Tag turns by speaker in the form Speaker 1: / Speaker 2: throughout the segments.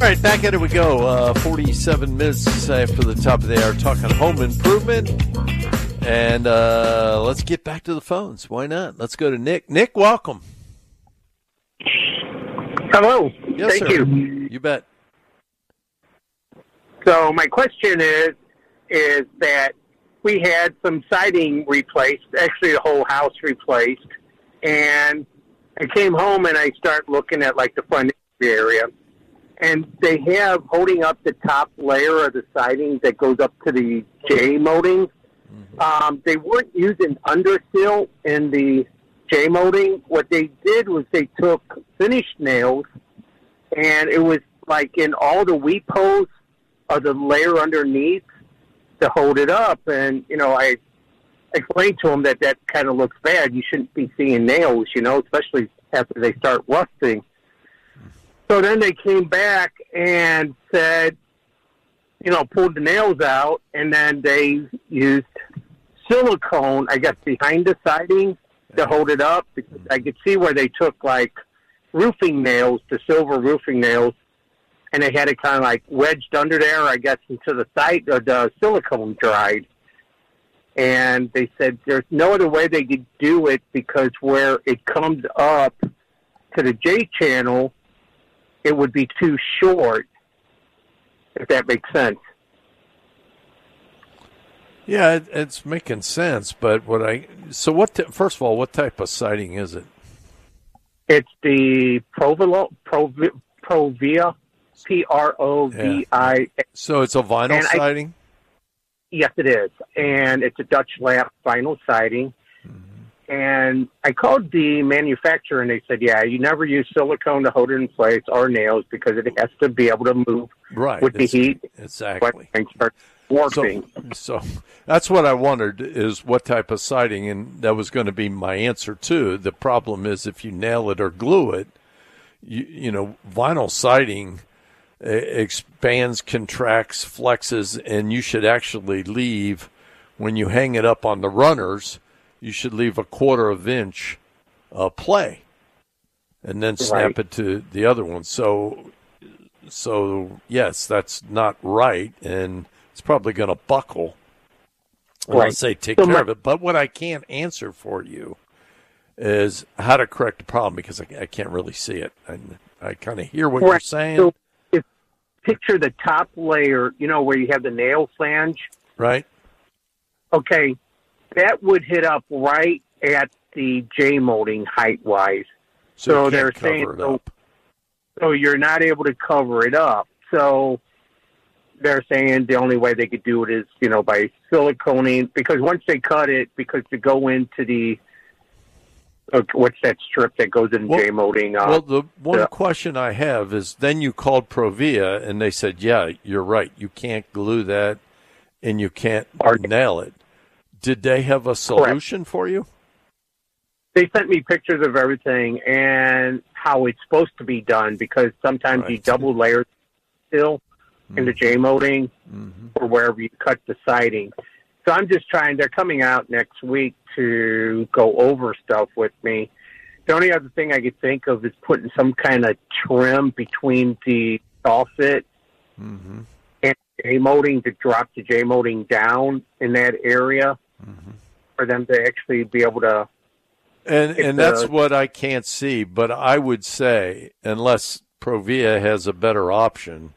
Speaker 1: All right, back at it we go. 47 minutes after the top of the hour, talking home improvement. And let's get back to the phones. Why not? Let's go to Nick. Nick, welcome.
Speaker 2: Hello.
Speaker 1: Yes,
Speaker 2: Thank
Speaker 1: sir.
Speaker 2: you.
Speaker 1: You bet.
Speaker 2: So my question is that we had some siding replaced, actually the whole house replaced, and I came home and I start looking at like the front area, and they have holding up the top layer of the siding that goes up to the J molding. They weren't using undersill in the J molding. What they did was they took finished nails, and it was like in all the weep holes of the layer underneath to hold it up. And, I explained to them that kind of looks bad. You shouldn't be seeing nails, especially after they start rusting. So then they came back and said, pulled the nails out, and then they used silicone, I guess, behind the siding to hold it up. Because I could see where they took, like, roofing nails, the silver roofing nails, and they had it kind of, like, wedged under there, I guess, until the side of the silicone dried. And they said there's no other way they could do it because where it comes up to the J channel, it would be too short, if that makes sense.
Speaker 1: Yeah, it's making sense. But first of all, what type of siding is it?
Speaker 2: It's the Provia, Provia.
Speaker 1: So it's a vinyl siding?
Speaker 2: Yes, it is. And it's a Dutch lap vinyl siding. And I called the manufacturer, and they said, you never use silicone to hold it in place or nails because it has to be able to move with the heat.
Speaker 1: Exactly.
Speaker 2: And start warping.
Speaker 1: So that's what I wondered, is what type of siding, and that was going to be my answer, too. The problem is if you nail it or glue it, vinyl siding expands, contracts, flexes, and you should actually leave, when you hang it up on the runners, you should leave a 1/4 inch play and then snap it to the other one. So yes, that's not right, and it's probably going to buckle unless they take care of it. But what I can't answer for you is how to correct the problem, because I can't really see it. I kind of hear what you're saying.
Speaker 2: So picture the top layer, where you have the nail flange. Right. Okay. That would hit up right at the J molding height-wise. So they're saying, so you're not able to cover it up. So they're saying the only way they could do it is, by siliconing, because once they cut it, because to go into the, what's that strip that goes in J molding?
Speaker 1: The one question I have is, then you called Provia, and they said, yeah, you're right. You can't glue that, and you can't nail it. Did they have a solution for you?
Speaker 2: They sent me pictures of everything and how it's supposed to be done, because sometimes you double layer still in the J molding or wherever you cut the siding. So I'm just they're coming out next week to go over stuff with me. The only other thing I could think of is putting some kind of trim between the soffit and J molding to drop the J molding down in that area for them to actually be able to.
Speaker 1: And that's what I can't see, but I would say, unless Provia has a better option,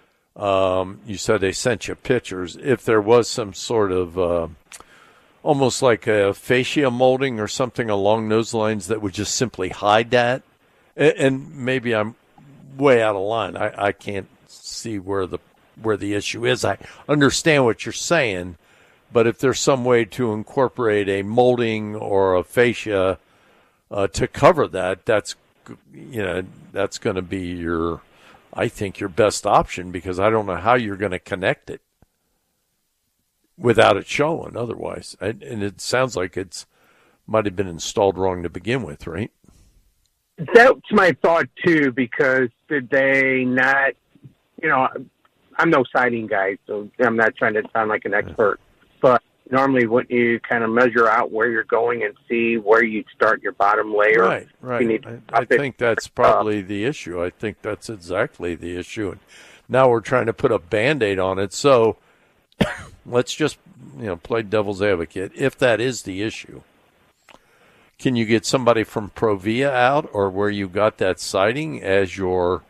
Speaker 1: you said they sent you pictures, if there was some sort of almost like a fascia molding or something along those lines that would just simply hide that, and maybe I'm way out of line. I can't see where the issue is. I understand what you're saying, but if there's some way to incorporate a molding or a fascia to cover that, that's going to be I think your best option, because I don't know how you're going to connect it without it showing otherwise. And it sounds like it's might have been installed wrong to begin with, right?
Speaker 2: That's my thought too, because did they not, I'm no siding guy, so I'm not trying to sound like an expert. But normally wouldn't you kind of measure out where you're going and see where you'd start your bottom layer?
Speaker 1: Right. I think that's probably the issue. I think that's exactly the issue. And now we're trying to put a Band-Aid on it. So let's just, play devil's advocate. If that is the issue, can you get somebody from Provia out, or where you got that siding as your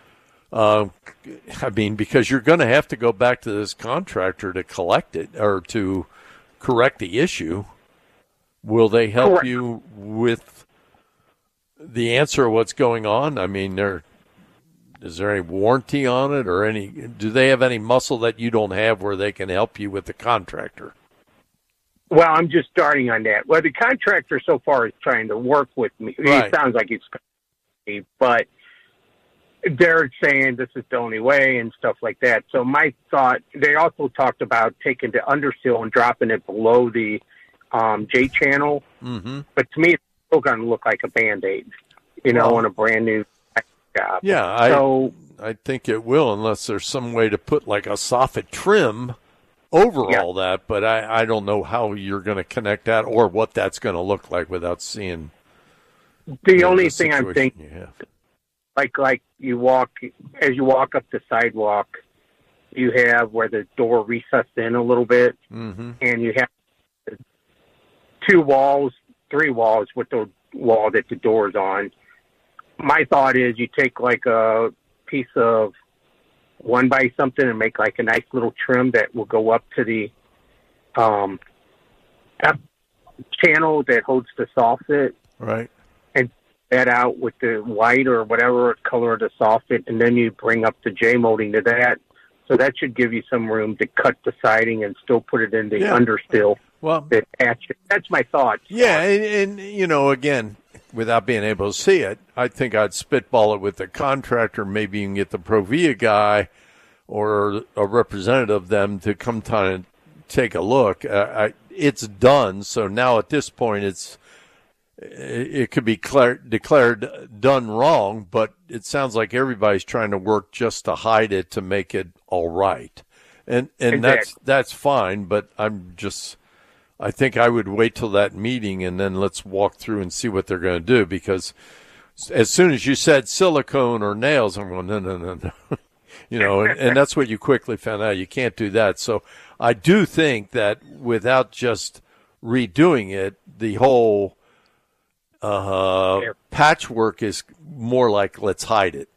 Speaker 1: because you're going to have to go back to this contractor to collect it or to correct the issue. Will they help
Speaker 2: Correct.
Speaker 1: you with the answer of what's going on? I mean, is there any warranty on it, or do they have any muscle that you don't have where they can help you with the contractor?
Speaker 2: Well, I'm just starting on that. Well, the contractor so far is trying to work with me.
Speaker 1: Right.
Speaker 2: It sounds like it's going to be, but they're saying this is the only way and stuff like that. So my thought, they also talked about taking the undersill and dropping it below the J channel.
Speaker 1: Mm-hmm.
Speaker 2: But to me, it's still going to look like a Band-Aid, on a brand new job.
Speaker 1: Yeah, I think it will, unless there's some way to put like a soffit trim over all that. But I don't know how you're going to connect that or what that's going to look like without seeing.
Speaker 2: The only thing I'm thinking, like you walk, as you walk up the sidewalk, you have where the door recesses in a little bit,
Speaker 1: mm-hmm.
Speaker 2: and you have 3 walls with the wall that the door's on. My thought is you take like a piece of 1 by something and make like a nice little trim that will go up to the up channel that holds the soffit.
Speaker 1: Right.
Speaker 2: And that out with the white or whatever color of the soffit, and then you bring up the J molding to that. So that should give you some room to cut the siding and still put it in the understill.
Speaker 1: Well,
Speaker 2: that's my thought.
Speaker 1: Yeah, and again, without being able to see it, I think I'd spitball it with the contractor. Maybe you can get the Provia guy or a representative of them to come and take a look. It's done, so now at this point it could be declared done wrong, but it sounds like everybody's trying to work just to hide it to make it all right. And
Speaker 2: exactly.
Speaker 1: that's fine, but I think I would wait till that meeting and then let's walk through and see what they're going to do, because as soon as you said silicone or nails, I'm going, no. and that's what you quickly found out. You can't do that. So I do think that without just redoing it, the whole patchwork is more like let's hide it.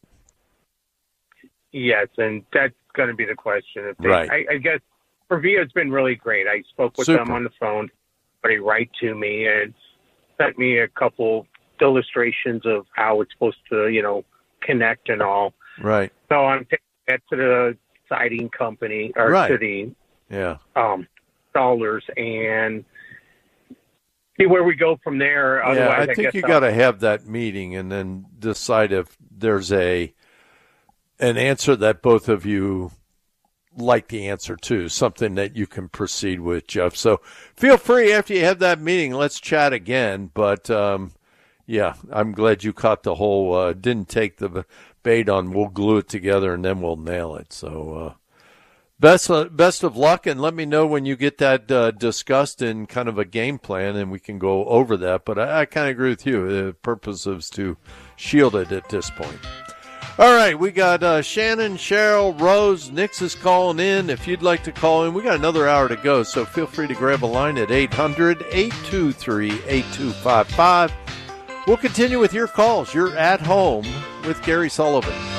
Speaker 2: Yes, and that's going to be the question.
Speaker 1: Right.
Speaker 2: I guess Provia's been really great. I spoke with them on the phone. They write to me and sent me a couple illustrations of how it's supposed to, connect and all.
Speaker 1: Right.
Speaker 2: So I'm taking that to the siding company or to the installers and see where we go from there. Otherwise,
Speaker 1: I think you got to have that meeting and then decide if there's an answer that both of you like the answer to, something that you can proceed with, Jeff. So feel free after you have that meeting, let's chat again. But I'm glad you caught the whole, didn't take the bait on we'll glue it together and then we'll nail it. So best of luck, and let me know when you get that discussed in kind of a game plan and we can go over that. But I kind of agree with you. The purpose is to shield it at this point. All right, we got Shannon, Cheryl, Rose, Nix is calling in. If you'd like to call in, we got another hour to go, so feel free to grab a line at 800-823-8255. We'll continue with your calls. You're at home with Gary Sullivan.